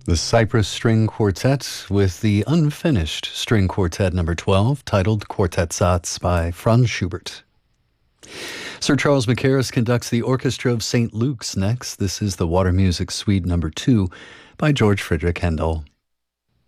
The Cypress String Quartet with the unfinished String Quartet number 12, titled Quartet Satz by Franz Schubert. Sir Charles Mackerras conducts the Orchestra of St. Luke's next. This is the Water Music Suite number 2 by George Frideric Handel.